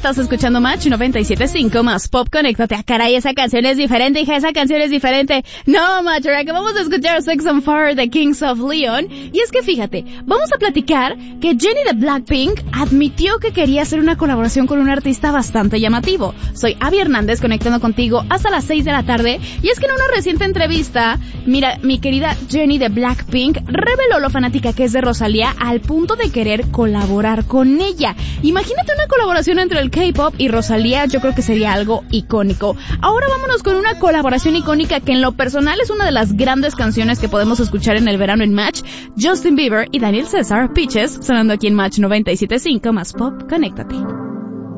estás escuchando Match 97.5 más Pop. Conéctate. Caray, esa canción es diferente, hija, esa canción es diferente. No, Match, acabamos de escuchar Sex on Fire de Kings of Leon. Y es que fíjate, vamos a platicar que Jennie de Blackpink admitió que quería hacer una colaboración con un artista bastante llamativo. Soy Abby Hernández, conectando contigo hasta las 6 de la tarde. Y es que en una reciente entrevista, mira, mi querida Jennie de Blackpink reveló lo fanática que es de Rosalía al punto de querer colaborar con ella. Imagínate una colaboración entre el K-pop y Rosalía, yo creo que sería algo icónico. Ahora vámonos con una colaboración icónica que en lo personal es una de las grandes canciones que podemos escuchar en el verano en Match. Justin Bieber y Daniel César, Peaches, sonando aquí en Match 97.5 más Pop. Conéctate.